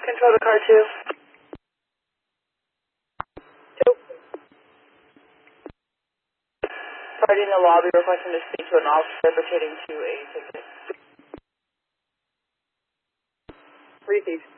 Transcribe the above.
Control to car 2. 2. Party in the lobby requesting to speak to an officer pertaining to a ticket. Repeat.